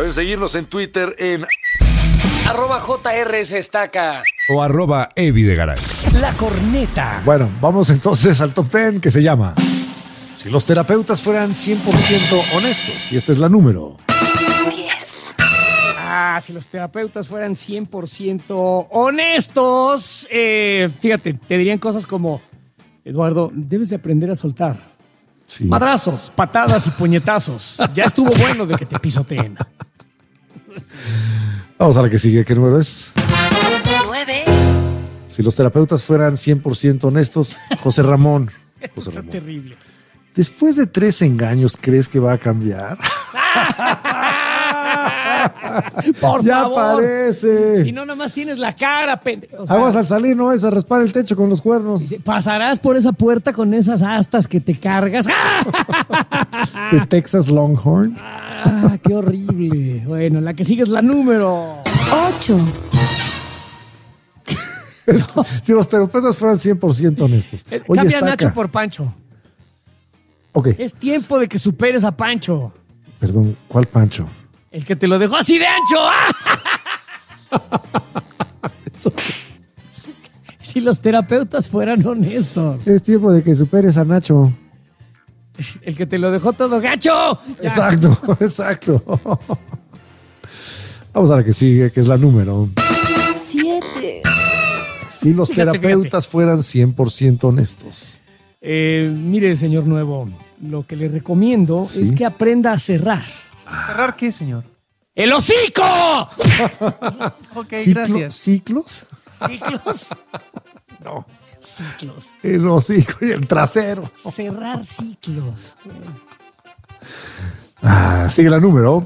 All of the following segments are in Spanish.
Pueden seguirnos en Twitter en @JRSestaca o @evidegaray. La Corneta. Bueno, vamos entonces al top 10 que se llama Si los terapeutas fueran 100% honestos. Y esta es la número 10. Si los terapeutas fueran 100% honestos, fíjate, te dirían cosas como: Eduardo, debes de aprender a soltar. Sí. Madrazos, patadas y puñetazos. Ya estuvo bueno de que te pisoteen. Vamos a la que sigue. ¿Qué número es? 9. Si los terapeutas fueran 100% honestos, José Ramón. José Está Ramón. terrible. Después de 3 engaños, ¿crees que va a cambiar? Por Ya favor. parece. Si no, nomás tienes la cara, pendejo. O sea, Aguas al salir, no es a raspar el techo con los cuernos. pasarás por esa puerta con esas astas que te cargas. De Texas Longhorn. Qué horrible. Bueno, la que sigue es la número 8. Si los terapeutas fueran 100% honestos. Oye, Cambia a Estaca. Nacho por Pancho. Ok, Es tiempo de que superes a Pancho. perdón, ¿cuál Pancho? El que te lo dejó así de ancho. Si los terapeutas fueran honestos. Es tiempo de que superes a Nacho. El que te lo dejó todo gacho. Ya. Exacto, exacto. Vamos a la que sigue, que es la número. 7. Si los Fíjate, terapeutas fueran 100% honestos. Mire, señor Nuevo, lo que le recomiendo Sí. es que aprenda a cerrar. ¿Cerrar qué, señor? ¡El hocico! Ok, ¿Ciclos? gracias. ¿Ciclos? No. Ciclos. El hocico y el trasero. Cerrar ciclos. Sigue la número.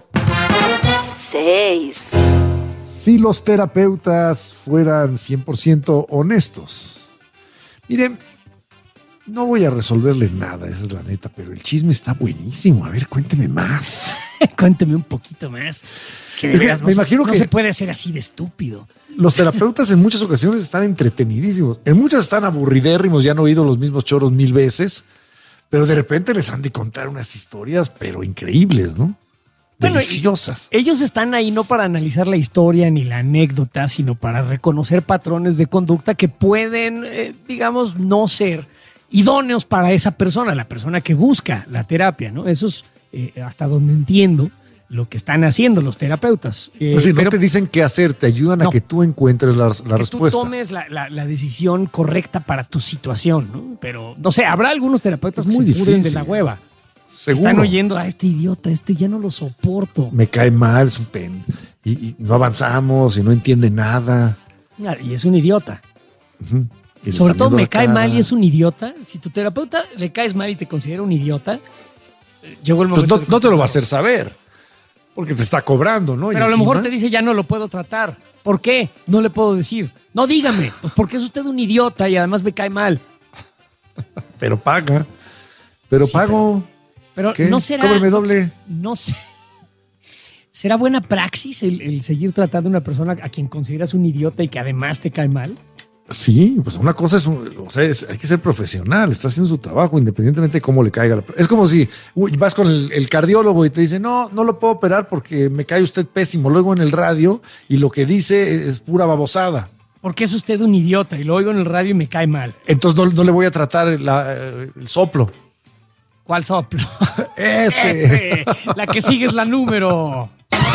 6. Si los terapeutas fueran 100% honestos. Miren, no voy a resolverle nada, esa es la neta, pero el chisme está buenísimo. A ver, cuénteme más. Cuénteme un poquito más. Es que de Es que veras me imagino no que- se puede ser así de estúpido. Los terapeutas en muchas ocasiones están entretenidísimos. En muchas están aburridérrimos, ya han oído los mismos choros 1000 veces, pero de repente les han de contar unas historias, pero increíbles, ¿no? Bueno, Deliciosas. Ellos están ahí no para analizar la historia ni la anécdota, sino para reconocer patrones de conducta que pueden, digamos, no ser idóneos para esa persona, la persona que busca la terapia, ¿no? Eso es hasta donde entiendo lo que están haciendo los terapeutas. Pues si no pero te dicen qué hacer, te ayudan No. a que tú encuentres la que respuesta. tú tomes la decisión correcta para tu situación, ¿no? Pero, no sé, habrá algunos terapeutas Es que muy se pudren de difícil. la hueva. Seguro. Están oyendo a este idiota, ya no lo soporto. Me cae mal, es un y no avanzamos y no entiende nada. Y es un idiota. Y le Sobre está todo viendo me la cae cara. mal y es un idiota. Si tu terapeuta le caes mal y te considera un idiota, llegó el Pues momento. no te lo va a hacer saber, porque te está cobrando, ¿no? Y Pero a lo mejor encima- te dice, ya no lo puedo tratar. ¿Por qué? No le puedo decir. No, dígame. Pues porque es usted un idiota y además me cae mal. Pero paga. Pero Sí, pago. Pero ¿Qué? no será. Cóbreme doble. No sé. ¿Será buena praxis el seguir tratando a una persona a quien consideras un idiota y que además te cae mal? Sí, pues una cosa hay que ser profesional, está haciendo su trabajo independientemente de cómo le caiga. Es como si vas con el cardiólogo y te dice, no lo puedo operar porque me cae usted pésimo. Luego en el radio y lo que dice es pura babosada. Porque es usted un idiota y lo oigo en el radio y me cae mal. Entonces no le voy a tratar el soplo. ¿Cuál soplo? Este. La que sigue es la número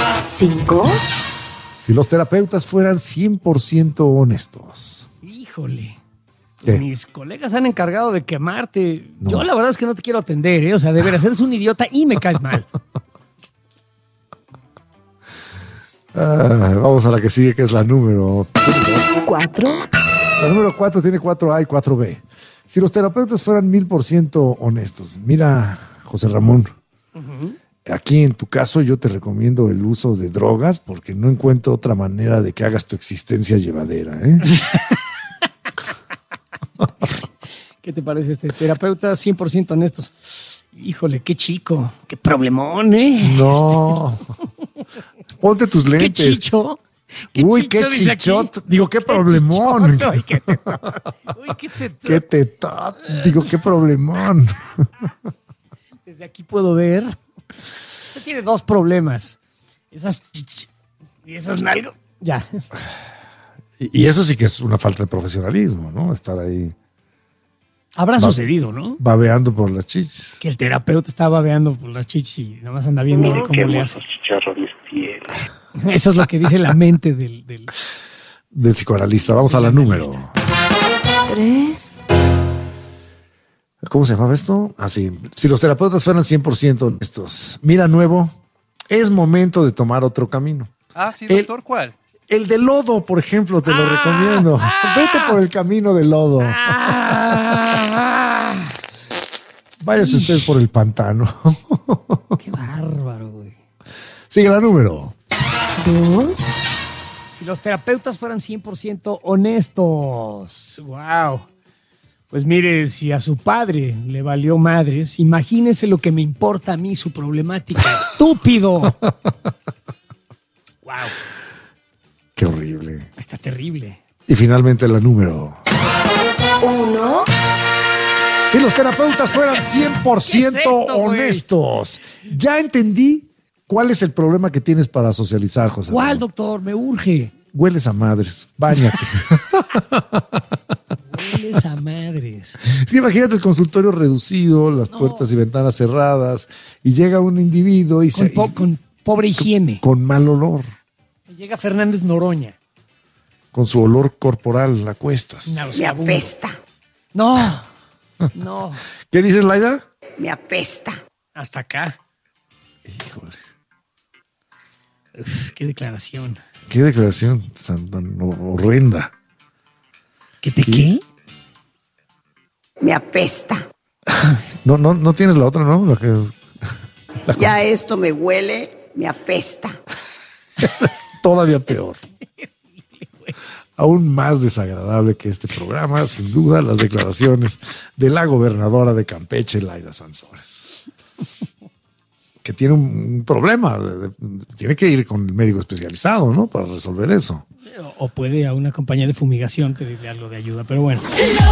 5. Si los terapeutas fueran 100% honestos. Híjole. ¿Qué? Mis colegas han encargado de quemarte. No. Yo la verdad es que no te quiero atender, ¿eh? O sea, de veras, eres un idiota y me caes mal. Vamos a la que sigue, que es la número 4. La número 4 tiene 4A y 4B. Si los terapeutas fueran 1000% honestos, mira, José Ramón, aquí en tu caso yo te recomiendo el uso de drogas porque no encuentro otra manera de que hagas tu existencia llevadera, ¿eh? ¿Qué te parece este terapeuta 100% honestos? Híjole, qué chico, qué problemón, ¿eh? No. Ponte tus Qué lentes. chicho. Uy, qué chicho, dice aquí. chichot. Digo, qué Qué problemón. chichote, uy, qué tetón. Uy, qué tetón. Qué tetot. Digo, qué problemón. Desde aquí puedo ver. Usted tiene dos problemas. Y esas nalgas. Ya. Y eso sí que es una falta de profesionalismo, ¿no? Estar ahí Habrá sucedido, ¿no? babeando por las chichis. Que el terapeuta está babeando por las chichis y nada más anda viendo a ver cómo le hace. Chicharrones tiene. Eso es lo que dice la mente del Del psicoanalista. Vamos a la número. 3, ¿Cómo se llamaba esto? Así. Si los terapeutas fueran 100% honestos. Mira, nuevo, es momento de tomar otro camino. Ah, sí, doctor, ¿cuál? El de lodo, por ejemplo, te lo recomiendo. Vete por el camino de lodo. Váyase usted por el pantano. Qué bárbaro, güey. Sigue la número. 2, Si los terapeutas fueran 100% honestos. Wow. Pues mire, si a su padre le valió madres, imagínese lo que me importa a mí su problemática. ¡Estúpido! Wow. Qué horrible. Está terrible. Y finalmente la número. 1, Si los terapeutas fueran 100% ¿Qué es esto, güey? honestos. Ya entendí cuál es el problema que tienes para socializar, José. ¿Cuál, Ramón. doctor? Me urge. Hueles a madres. Báñate. Hueles a madres. Sí, imagínate el consultorio reducido, las puertas y ventanas cerradas, y llega un individuo y Con pobre higiene. con mal olor, Llega Fernández Noroña. con su olor corporal a cuestas. me apesta, No. No. ¿Qué dices, Laida? me apesta. Hasta acá. Híjole, Uf, qué declaración. qué declaración tan horrenda. ¿Qué te qué? Me apesta. No tienes la otra, ¿no? Ya esto me huele, me apesta. Todavía peor. Aún más desagradable que este programa, sin duda, las declaraciones de la gobernadora de Campeche, Laida Sansores. Que tiene un problema, tiene que ir con el médico especializado, ¿no? Para resolver eso. O puede a una compañía de fumigación pedirle algo de ayuda, pero bueno.